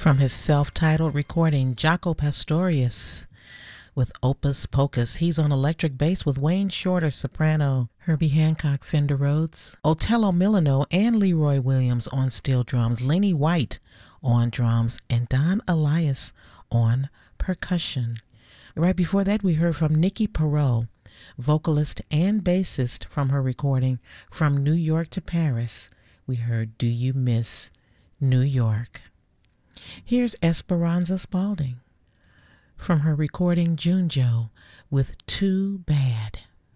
From his self-titled recording, Jaco Pastorius with Opus Pocus. He's on electric bass with Wayne Shorter, soprano, Herbie Hancock, Fender Rhodes, Otello Milano and Leroy Williams on steel drums, Lenny White on drums, and Don Elias on percussion. Right before that, we heard from Nikki Perot, vocalist and bassist, from her recording From New York to Paris. We heard Do You Miss New York? Here's Esperanza Spalding from her recording Junjo with Too Bad.